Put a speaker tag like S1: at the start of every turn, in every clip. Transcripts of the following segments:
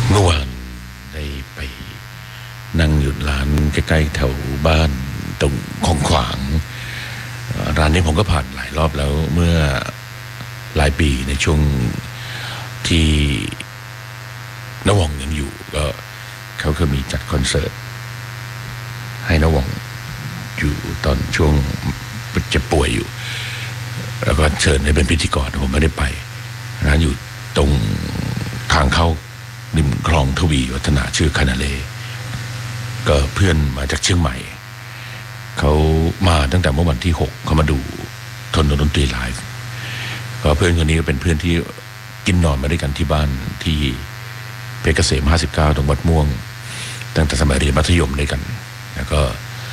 S1: เมื่อวานได้ไปนั่งอยู่ร้านใกล้ๆแถวบ้านตรงของขวางร้านนี้ผมก็ผ่านหลายรอบแล้วเมื่อหลายปีในช่วงที่ณวงยังอยู่ก็เขาเคยมีจัดคอนเสิร์ตให้ณวงอยู่ตอนช่วงเจ็บป่วยอยู่แล้วก็เชิญให้เป็นพิธีกรผมไม่ได้ไปร้านอยู่ตรงทางเข้าริมคลองทวีวัฒนาชื่อคานาเลก็เพื่อนมาจากเชียงใหม่เขามาตั้งแต่เมื่อวันที่6เขามาดูทนดนตรีไลฟ์ก็เพื่อนคนนี้ก็เป็นเพื่อนที่กินนอนมาด้วยกันที่บ้านที่เพชรเกษม59ตรงวัดม่วงตั้งแต่สมัยเรียนมัธยมด้วยกันแล้วก็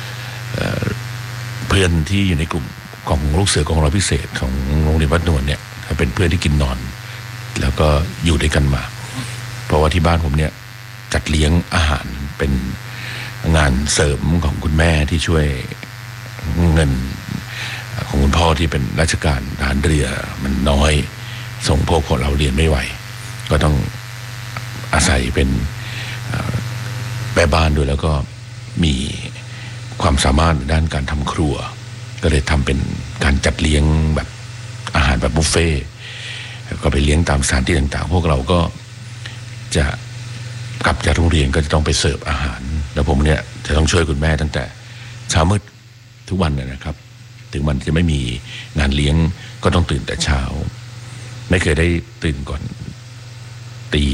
S1: เพื่อนที่อยู่ในกลุ่มของลูกเสือกองร้อยพิเศษของโรงเรียนวัดนวลเนี่ยเป็นเพื่อนที่กินนอนแล้วก็อยู่ด้วยกันมาเพราะว่าที่บ้านผมเนี่ยจัดเลี้ยงอาหารเป็นงานเสริมของคุณแม่ที่ช่วยเงินของคุณพ่อที่เป็นราชการทหารเรือมันน้อยส่งพวกเราเรียนไม่ไหวก็ต้องอาศัยเป็นแม่บ้านด้วยแล้วก็มีความสามารถด้านการทำครัวก็เลยทำเป็นการจัดเลี้ยงแบบอาหารแบบบุฟเฟ่ก็ไปเลี้ยงตามสถานที่ต่างๆพวกเราก็จะกลับจากโรงเรียนก็จะต้องไปเสิร์ฟอาหารแล้วผมเนี่ยจะต้องช่วยคุณแม่ตั้งแต่เช้ามืดทุกวันนะครับถึงมันจะไม่มีงานเลี้ยงก็ต้องตื่นแต่เช้าไม่เคยได้ตื่นก่อนตี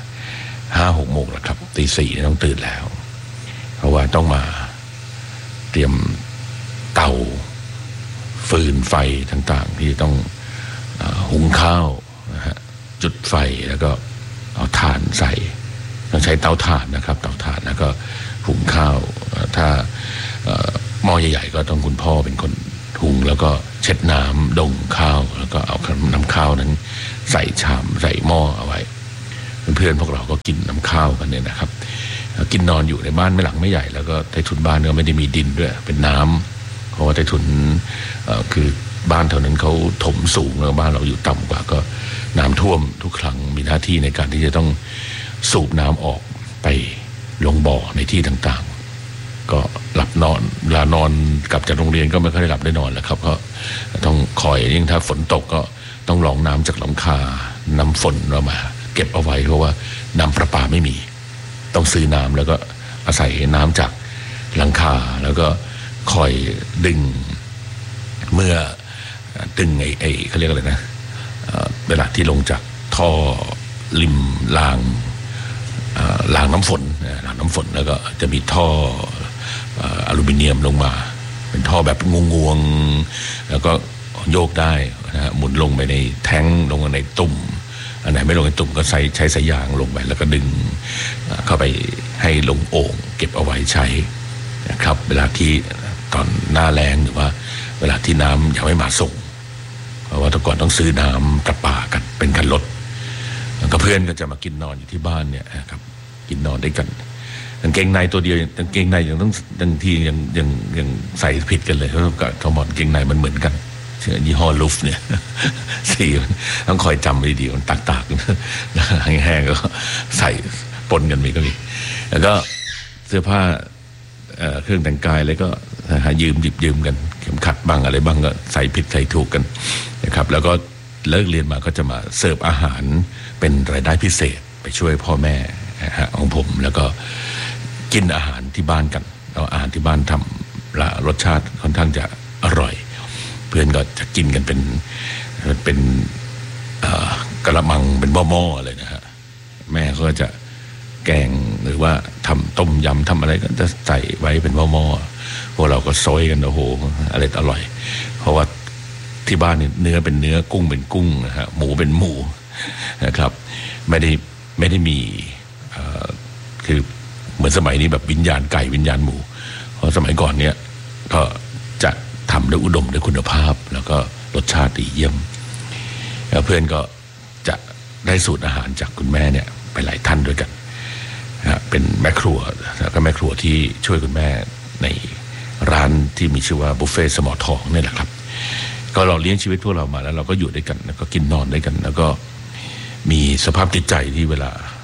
S1: 5-6 โมงหรอกครับตี 4ต้องตื่นแล้วเพราะว่าต้องมาเตรียมเตาฟืนไฟต่างๆที่ต้องหุงข้าวนะฮะจุดไฟแล้วก็เอาถ่านใส่ต้องใช้เตาถ่านนะครับเตาถ่านแล้วก็หุงข้าวถ้าหม้อใหญ่ๆก็ต้องคุณพ่อเป็นคนหุงแล้วก็เช็ดน้ำดงข้าวแล้วก็เอาน้ำข้าวนั้นใส่ชามใส่หม้อเอาไว้เพื่อนพวกเราก็กินน้ำข้าวกันเนี่ยนะครับกินนอนอยู่ในบ้านไม่หลังไม่ใหญ่แล้วก็ใต้ถุนบ้านก็ไม่ได้มีดินด้วยเป็นน้ำเพราะว่าใต้ถุนคือบ้านแถวนั้นเขาถมสูงแล้วบ้านเราอยู่ต่ำกว่าก็น้ำท่วมทุกครั้งมีหน้าที่ในการที่จะต้องสูบน้ำออกไปลงบ่อในที่ต่างๆก็หลับนอนเวลานอนกลับจากโรงเรียนก็ไม่ค่อยได้หลับได้นอนแล้วครับก็ต้องคอยยิ่งถ้าฝนตกก็ต้องรองน้ำจากหลังคาน้ำฝนเรามาเก็บเอาไว้เพราะว่าน้ำประปาไม่มีต้องซื้อน้ำแล้วก็อาศัยน้ำจากหลังคาแล้วก็คอยดึงเมื่อดึงไอ้เขาเรียกอะไรนะเวลาที่ลงจากท่อริมรางน้ำฝนแล้วก็จะมีท่ออลูมิเนียมลงมาเป็นท่อแบบงวงๆแล้วก็โยกได้นะฮะหมุนลงไปในแท้งลงในตุ่มอันไหนไม่ลงในตุ่มก็ใช้สายยางลงไปแล้วก็ดึงเข้าไปให้ลงโอ่งเก็บเอาไว้ใช้นะครับเวลาที่ตอนหน้าแล้งหรือว่าเวลาที่น้ำยังไม่มาส่งเพราะว่าแต่ก่อนต้องซื้อน้ำประปากันเป็นคันรถแล้วก็เพื่อนก็จะมากินนอนอยู่ที่บ้านเนี่ยครับกินนอนด้วยกันกางเกงในตัวเดียวกางเกงในยังต้องบางทียังใส่ผิดกันเลยเพราะกับทอมอนกางเกงในมันเหมือนกันยี่ห้อลูฟเนี่ยสีต้องคอยจำไว้ดีมันตากๆแห้งๆก็ใส่ปนกันมีก็มีแล้วก็เสื้อผ้าเครื่องแต่งกายอะไรก็หาหยิบยืมกันเข็มขัดบ้างอะไรบ้างก็ใส่ผิดใส่ถูกกันนะครับแล้วก็เลิกเรียนมาก็จะมาเสิร์ฟอาหารเป็นรายได้พิเศษไปช่วยพ่อแม่ของผมแล้วก็กินอาหารที่บ้านกันแล้วอาหารที่บ้านทำละรสชาติค่อนข้างจะอร่อยเพื่อนก็จะกินกันเป็นกระมังเป็นหม้อๆเลยนะฮะแม่ก็จะแกงหรือว่าทำต้มยำทำอะไรก็จะใส่ไว้เป็นหม้อๆพวกเราก็ซอยกันโอ้โหอร่อยเพราะว่าที่บ้านเนื้อเป็นเนื้อกุ้งเป็นกุ้งนะฮะหมูเป็นหมูนะครับไม่ได้มีคือเหมือนสมัยนี้แบบวิญญาณไก่วิญญาณหมูเพราะสมัยก่อนเนี่ยก็จะทำด้วยอุดมด้วยคุณภาพแล้วก็รสชาติดีเยี่ยมแล้วเพื่อนก็จะได้สูตรอาหารจากคุณแม่เนี่ยไปหลายท่านด้วยกันเป็นแม่ครัวแล้วก็แม่ครัวที่ช่วยคุณแม่ในร้านที่มีชื่อว่าบุฟเฟ่สมอทองนี่แหละครับก็เราเลี้ยงชีวิตพวกเรามาแล้วเราก็อยู่ด้วยกันแล้วก็กินนอนด้วยกันแล้วก็มีสภาพจิตใจที่เวลา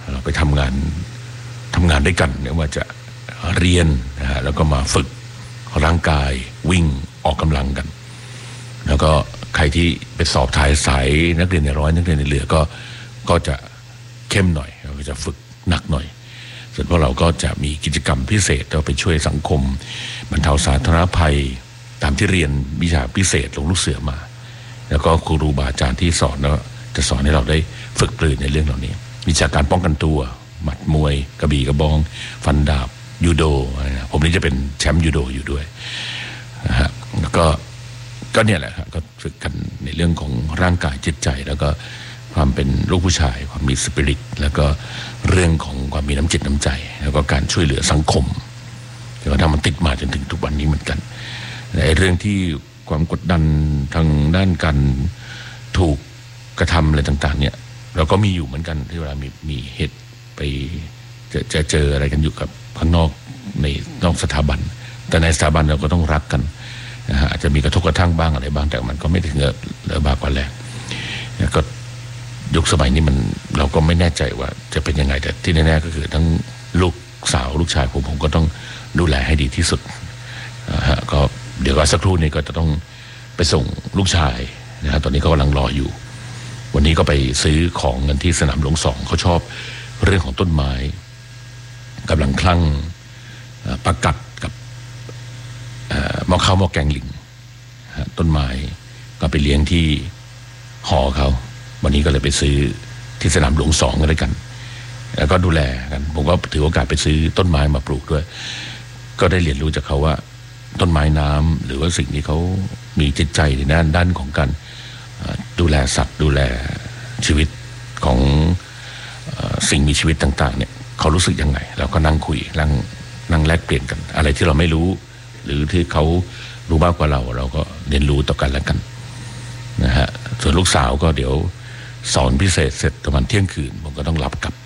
S1: เราไปทำงานด้วยกันเนี่ยว่าจะเรียนนะฮะแล้วก็มาฝึกร่างกายวิ่งออกกำลังกันแล้วก็ใครที่ไปสอบท้ายสายนักเรียนในร้อยนักเรียนในเรือก็จะเข้มหน่อยเราก็จะฝึกหนักหน่อยส่วนพวกเราก็จะมีกิจกรรมพิเศษเราไปช่วยสังคมบรรเทาสาธารณภัยตามที่เรียนวิชาพิเศษลงลูกเสือมาแล้วก็ครูบาอาจารย์ที่สอนแล้วจะสอนให้เราได้ฝึกปรือในเรื่องเหล่านี้วิชาการป้องกันตัวหมัดมวยกระบี่กระบองฟันดาบยูโดนะผมนี่จะเป็นแชมป์ยูโดอยู่ด้วยนะฮะแล้วก็เนี่ยแหละครับก็ฝึกกันในเรื่องของร่างกายจิตใจแล้วก็ความเป็นลูกผู้ชายความมีสปิริตแล้วก็เรื่องของความมีน้ำจิตน้ำใจแล้วก็การช่วยเหลือสังคมแล้วก็ทำมันติดมาจนถึงทุกวันนี้เหมือนกันในเรื่องที่ความกดดันทางด้านการถูกกระทำอะไรต่างๆเนี่ยเราก็มีอยู่เหมือนกันที่เวลามีเหตุไปจะเจออะไรกันอยู่กับข้างนอกในนอกสถาบันแต่ในสถาบันเราก็ต้องรักกันนะฮะอาจจะมีกระทบกระทั่งบ้างอะไรบ้างแต่มันก็ไม่ถึงกับระบากกว่าแรงก็ยุคสมัยนี้มันเราก็ไม่แน่ใจว่าจะเป็นยังไงแต่ที่แน่ๆก็คือทั้งลูกสาวลูกชายผมก็ต้องดูแลให้ดีที่สุดนะฮะก็เดี๋ยวก็สักครู่นี้ก็จะต้องไปส่งลูกชายนะฮะตอนนี้ก็กำลังรออยู่วันนี้ก็ไปซื้อของเงินที่สนามหลวง2เขาชอบเรื่องของต้นไม้กำลังคลั่งประกัดกับหม้อข้าวหม้อแกงลิงต้นไม้ก็ไปเลี้ยงที่หอเขาวันนี้ก็เลยไปซื้อที่สนามหลวง2กันด้วยกันแล้วก็ดูแลกันผมก็ถือโอกาสไปซื้อต้นไม้มาปลูกด้วยก็ได้เรียนรู้จากเขาว่าต้นไม้น้ำหรือว่าสิ่งที่เขามีจิตใจในด้านของการดูแลสัตว์ดูแลชีวิตของสิ่งมีชีวิตต่างๆเนี่ยเขารู้สึกยังไงเราก็นั่งคุยนั่งแลกเปลี่ยนกันอะไรที่เราไม่รู้หรือที่เขารู้มากกว่าเราก็เรียนรู้ต่อกันแล้วกันนะฮะส่วนลูกสาวก็เดี๋ยวสอนพิเศษเสร็จประมาณเที่ยงคืนผมก็ต้องรับกลับ